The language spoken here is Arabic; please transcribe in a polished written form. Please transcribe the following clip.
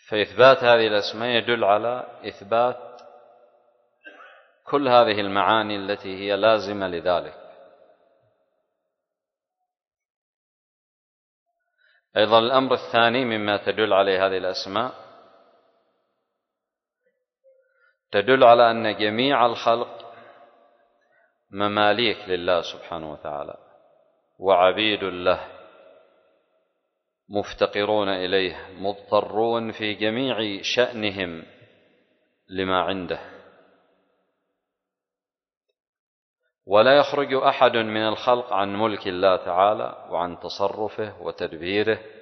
فإثبات هذه الأسماء يدل على إثبات كل هذه المعاني التي هي لازمة لذلك. أيضا الأمر الثاني مما تدل عليه هذه الأسماء، تدل على أن جميع الخلق مماليك لله سبحانه وتعالى وعبيد له، مفتقرون إليه، مضطرون في جميع شأنهم لما عنده، ولا يخرج أحد من الخلق عن ملك الله تعالى وعن تصرفه وتدبيره